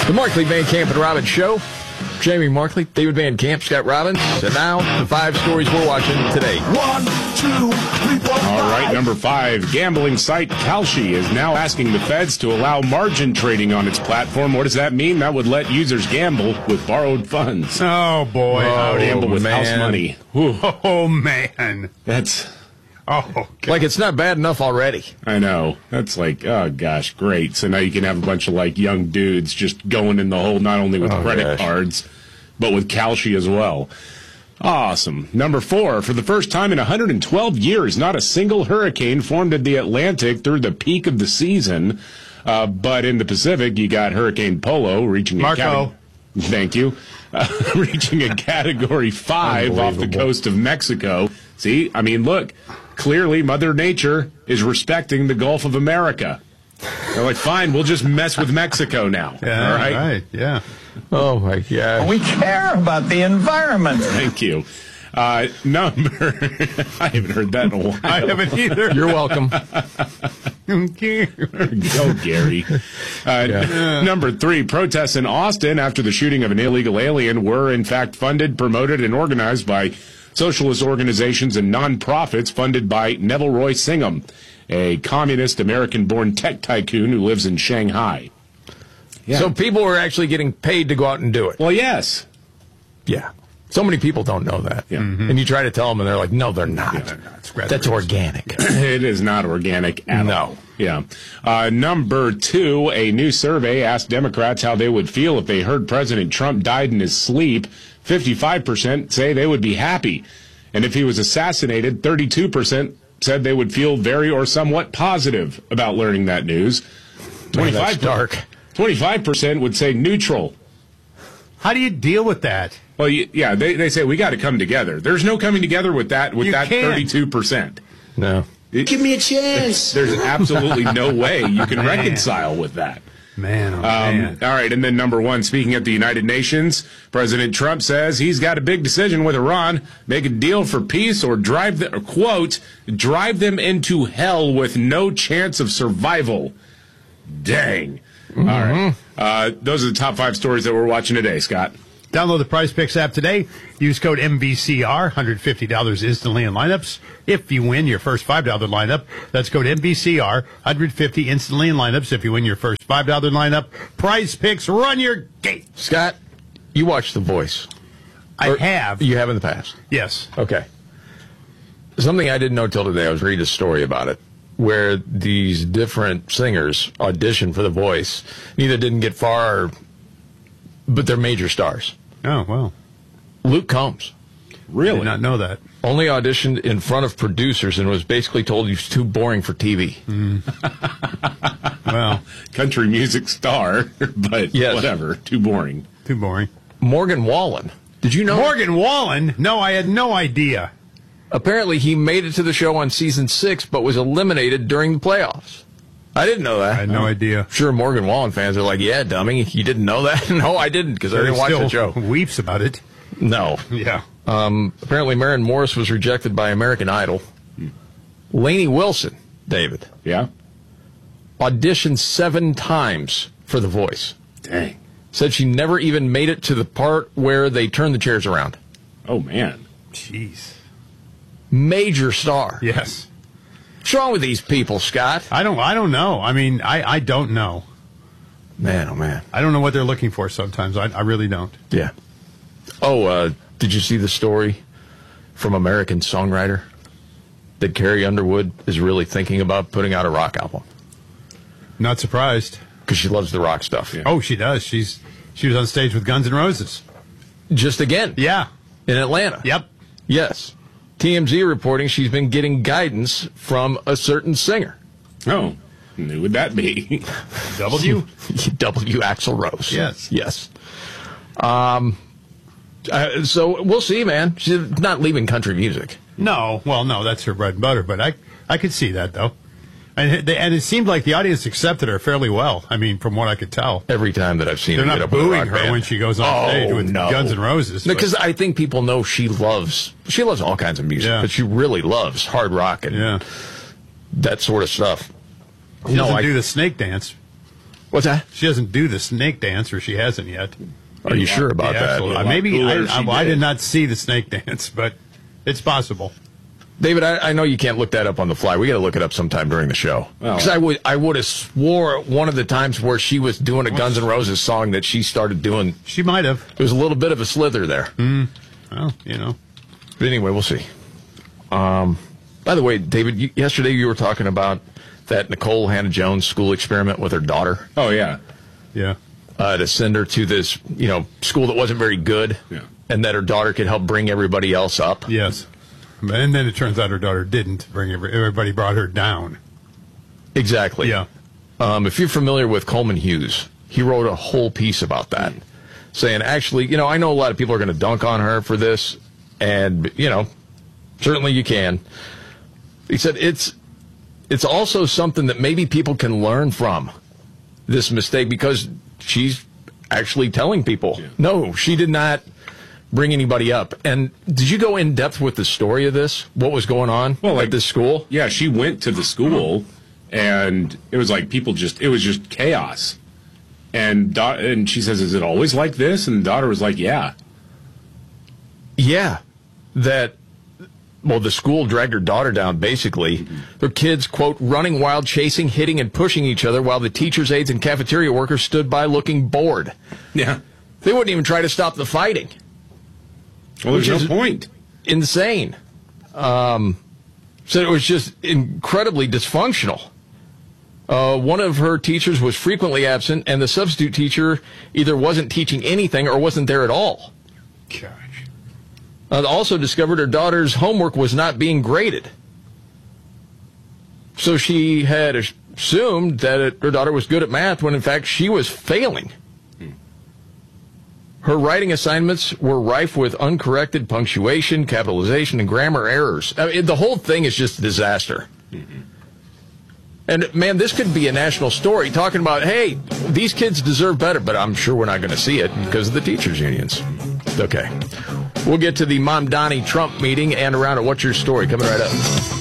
The Markley, Van Camp, and Robbins Show. Jamie Markley, David Van Camp, Scott Robbins. And now, the 5 stories we're watching today. 1, 2, 3, 4, 5. All right, number 5. Gambling site Kalshi is now asking the feds to allow margin trading on its platform. What does that mean? That would let users gamble with borrowed funds. Oh, boy. Gamble with house money. Whew. Oh, man. That's... Oh, God. Like, it's not bad enough already. I know. That's like, oh, gosh, great. So now you can have a bunch of, like, young dudes just going in the hole, not only with credit cards, but with Kalshi as well. Awesome. Number 4, for the first time in 112 years, not a single hurricane formed in the Atlantic through the peak of the season. But in the Pacific, you got Hurricane Polo reaching Thank you. Reaching a Category 5 off the coast of Mexico. See, I mean, look, clearly Mother Nature is respecting the Gulf of America. They're like, fine, we'll just mess with Mexico now. Yeah, all right? Right, yeah. Oh, my gosh. We care about the environment. Thank you. Number, I haven't heard that in a while. I haven't either. You're welcome. Go, Gary. Number 3, protests in Austin after the shooting of an illegal alien were, in fact, funded, promoted, and organized by socialist organizations and nonprofits funded by Neville Roy Singham, a communist American-born tech tycoon who lives in Shanghai. Yeah. So people were actually getting paid to go out and do it. Well, yes. Yeah. So many people don't know that. Yeah. And you try to tell them, and they're like, no, they're not. Yeah, they're not. That's organic. It is not organic at all. Yeah. Number 2, a new survey asked Democrats how they would feel if they heard President Trump died in his sleep. 55% say they would be happy. And if he was assassinated, 32% said they would feel very or somewhat positive about learning that news. 25% would say neutral. How do you deal with that? Well, yeah, they say we got to come together. There's no coming together with that 32%. No. Give me a chance. There's absolutely no way you can reconcile with that. Man, man. All right, and then number 1, speaking at the United Nations, President Trump says he's got a big decision with Iran: make a deal for peace or drive them into hell with no chance of survival. Dang. Mm-hmm. All right. Those are the top 5 stories that we're watching today, Scott. Download the Prize Picks app today. Use code MVCR, $150 instantly in lineups. If you win your first $5 lineup, that's code MVCR, $150 instantly in lineups. If you win your first $5 lineup, Prize Picks, run your gate. Scott, you watch The Voice. I have. You have in the past? Yes. Okay. Something I didn't know till today, I was reading a story about it, where these different singers auditioned for The Voice. Neither didn't get far, but they're major stars. Oh, well. Luke Combs. Really? I did not know that. Only auditioned in front of producers and was basically told he was too boring for TV. Well, country music star, but whatever. Too boring. Too boring. Morgan Wallen. Did you know? Morgan Wallen? No, I had no idea. Apparently, he made it to the show on season 6, but was eliminated during the playoffs. I didn't know that. I had no idea. Sure, Morgan Wallen fans are like, yeah, dummy, you didn't know that? No, I didn't, because I didn't watch the show. Weeps about it. No. Yeah. Apparently, Maren Morris was rejected by American Idol. Lainey Wilson, David. Yeah? Auditioned 7 times for The Voice. Dang. Said she never even made it to the part where they turn the chairs around. Oh, man. Jeez. Major star. Yes. What's wrong with these people, Scott? I don't know. I mean, I don't know. Man, oh, man. I don't know what they're looking for sometimes. I really don't. Yeah. Oh, did you see the story from American Songwriter that Carrie Underwood is really thinking about putting out a rock album? Not surprised. Because she loves the rock stuff. Yeah. Oh, she does. She was on stage with Guns N' Roses. Just again. Yeah. In Atlanta. Yep. Yes. TMZ reporting she's been getting guidance from a certain singer. Oh, who would that be? W? W. Axl Rose. Yes. Yes. So we'll see, man. She's not leaving country music. No. Well, no, that's her bread and butter, but I could see that, though. And it seemed like the audience accepted her fairly well. I mean, from what I could tell. Every time that I've seen They're her get not up with a booing rock her band. when she goes on stage with Guns N' Roses. Because I think people know she loves all kinds of music, but she really loves hard rock and that sort of stuff. She doesn't do the snake dance. What's that? She doesn't do the snake dance, or she hasn't yet. Are you sure about that? Maybe I did not see the snake dance, but it's possible. David, I know you can't look that up on the fly. We got to look it up sometime during the show. Because I would have swore one of the times where she was doing a Guns N' Roses song that she started doing. She might have. There was a little bit of a slither there. Well, you know. But anyway, we'll see. By the way, David, yesterday you were talking about that Nicole Hannah-Jones school experiment with her daughter. Oh, yeah. Yeah. To send her to this, school that wasn't very good. Yeah. And that her daughter could help bring everybody else up. Yes. And then it turns out her daughter didn't bring everybody brought her down. Exactly. Yeah. If you're familiar with Coleman Hughes, he wrote a whole piece about that, saying, actually, I know a lot of people are going to dunk on her for this, and, certainly you can. He said it's also something that maybe people can learn from this mistake, because she's actually telling people, no, she did not bring anybody up. And did you go in depth with the story of this? What was going on at this school? Yeah, she went to the school, and it was like it was just chaos. And she says, is it always like this? And the daughter was like, yeah. Yeah. The school dragged her daughter down, basically. Their kids, quote, running wild, chasing, hitting, and pushing each other while the teachers, aides, and cafeteria workers stood by looking bored. Yeah. They wouldn't even try to stop the fighting. Well, there's no point. Insane. So it was just incredibly dysfunctional. One of her teachers was frequently absent, and the substitute teacher either wasn't teaching anything or wasn't there at all. Gosh. Also discovered her daughter's homework was not being graded. So she had assumed that her daughter was good at math when, in fact, she was failing. Her writing assignments were rife with uncorrected punctuation, capitalization, and grammar errors. I mean, the whole thing is just a disaster. And, man, this could be a national story talking about, hey, these kids deserve better, but I'm sure we're not going to see it because of the teachers' unions. Okay. We'll get to the Mamdani Trump meeting and around at What's Your Story coming right up.